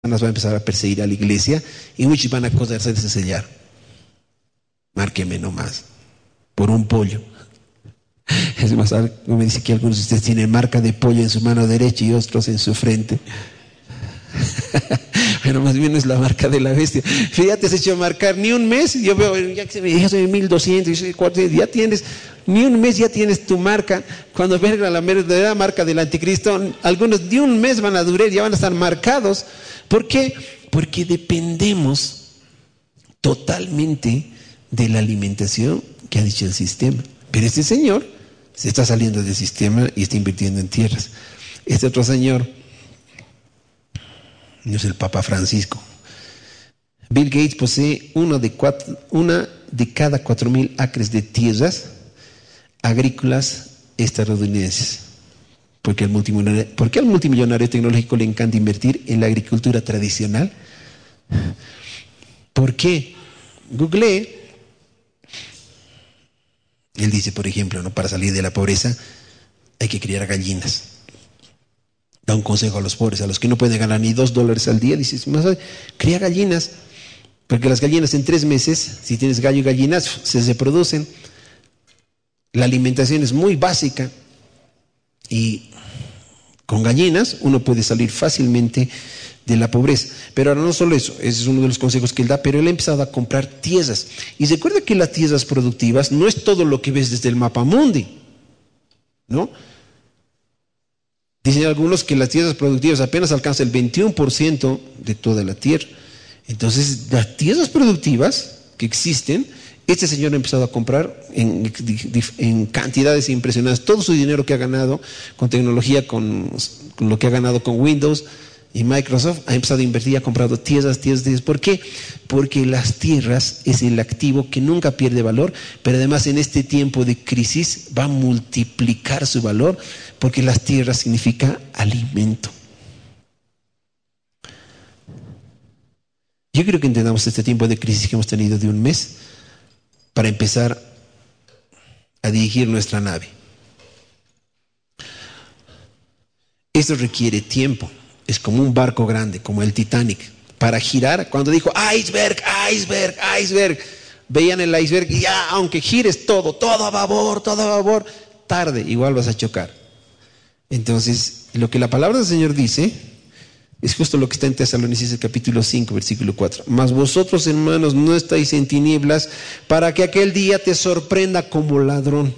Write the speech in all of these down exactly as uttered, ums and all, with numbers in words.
va a empezar a perseguir a la iglesia y muchos van a hacerse sellar. Márqueme nomás, por un pollo. Es más, me dice que algunos de ustedes tienen marca de pollo en su mano derecha y otros en su frente. Pero más bien es la marca de la bestia. Fíjate, has hecho marcar ni un mes. Yo veo, ya que ya soy mil doscientos, ya tienes, ni un mes ya tienes tu marca. Cuando venga la verdadera marca del anticristo, algunos de un mes van a durar, ya van a estar marcados. ¿Por qué? Porque dependemos totalmente de la alimentación que ha dicho el sistema. Pero este señor se está saliendo del sistema y está invirtiendo en tierras. Este otro señor no es el Papa Francisco. Bill Gates posee uno de, cuatro, una de cada cuatro mil acres de tierras agrícolas estadounidenses. Porque al multimillonario, ¿por qué al multimillonario tecnológico le encanta invertir en la agricultura tradicional? ¿Por qué? Google. Él dice, por ejemplo, ¿no? Para salir de la pobreza hay que criar gallinas. Da un consejo a los pobres, a los que no pueden ganar ni dos dólares al día. Dices, cría gallinas, porque las gallinas en tres meses, si tienes gallo y gallinas, se reproducen. La alimentación es muy básica y con gallinas uno puede salir fácilmente de la pobreza. Pero ahora no solo eso, ese es uno de los consejos que él da, pero él ha empezado a comprar tierras. Y recuerda que las tierras productivas no es todo lo que ves desde el mapa mundi, ¿no? Dicen algunos que las tierras productivas apenas alcanzan el veintiuno por ciento de toda la tierra. Entonces, las tierras productivas que existen, este señor ha empezado a comprar en, en cantidades impresionantes. Todo su dinero que ha ganado con tecnología, con, con lo que ha ganado con Windows y Microsoft, ha empezado a invertir y ha comprado tierras, tierras, tierras. ¿Por qué? Porque las tierras es el activo que nunca pierde valor, pero además en este tiempo de crisis va a multiplicar su valor, porque las tierras significa alimento. Yo creo que entendamos este tiempo de crisis que hemos tenido de un mes para empezar a dirigir nuestra nave. Esto requiere tiempo. Es como un barco grande, como el Titanic. Para girar, cuando dijo iceberg, iceberg, iceberg, veían el iceberg y ya, aunque gires todo, todo a babor, todo a babor, tarde, igual vas a chocar. Entonces, lo que la palabra del Señor dice es justo lo que está en Tesalonicenses capítulo cinco, versículo cuatro. Mas vosotros, hermanos, no estáis en tinieblas para que aquel día te sorprenda como ladrón.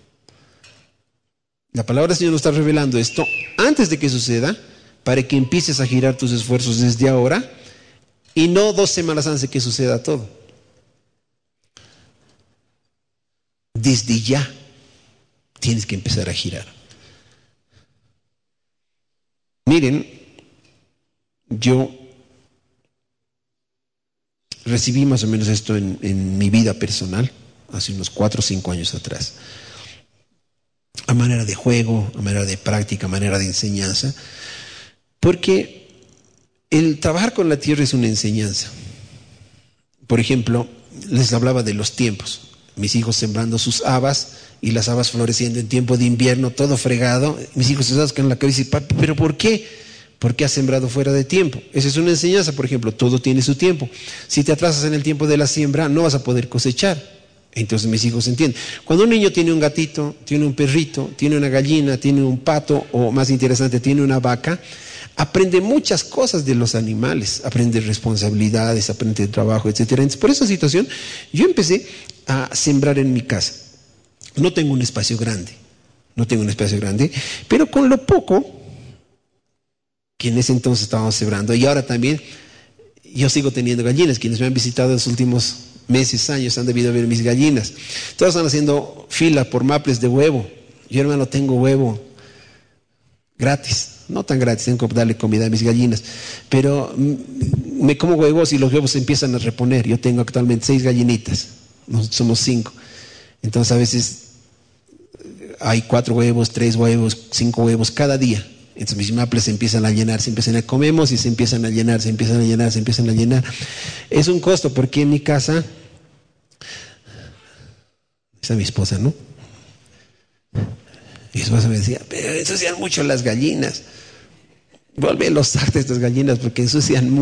La palabra del Señor nos está revelando esto antes de que suceda, para que empieces a girar tus esfuerzos desde ahora y no dos semanas antes de que suceda todo. Desde ya tienes que empezar a girar. Miren, yo recibí más o menos esto en, en mi vida personal, hace unos cuatro o cinco años atrás. A manera de juego, a manera de práctica, a manera de enseñanza. Porque el trabajar con la tierra es una enseñanza. Por ejemplo, les hablaba de los tiempos. Mis hijos sembrando sus habas y las habas floreciendo en tiempo de invierno, todo fregado. Mis hijos se sacan la cabeza y dicen, papi, ¿pero por qué? Porque has sembrado fuera de tiempo. Esa es una enseñanza, por ejemplo, todo tiene su tiempo. Si te atrasas en el tiempo de la siembra, no vas a poder cosechar. Entonces mis hijos entienden. Cuando un niño tiene un gatito, tiene un perrito, tiene una gallina, tiene un pato, o más interesante, tiene una vaca, aprende muchas cosas de los animales, aprende responsabilidades, aprende trabajo, etcétera. Entonces, por esa situación, yo empecé a sembrar en mi casa. No tengo un espacio grande, no tengo un espacio grande, pero con lo poco que en ese entonces estábamos sembrando, y ahora también, yo sigo teniendo gallinas. Quienes me han visitado en los últimos meses, años, han debido ver mis gallinas. Todos están haciendo fila por maples de huevo. Yo, hermano, tengo huevo gratis. No tan gratis, tengo que darle comida a mis gallinas, pero me como huevos y los huevos se empiezan a reponer. Yo tengo actualmente seis gallinitas, nosotros somos cinco. Entonces a veces hay cuatro huevos, tres huevos, cinco huevos cada día. Entonces mis maples se empiezan a llenar, se empiezan a comemos y se empiezan a llenar, se empiezan a llenar, se empiezan a llenar. Es un costo porque en mi casa, esa es mi esposa, ¿no? Mi esposa me decía, pero ensucian mucho las gallinas. Vuelve los sacos de estas gallinas porque ensucian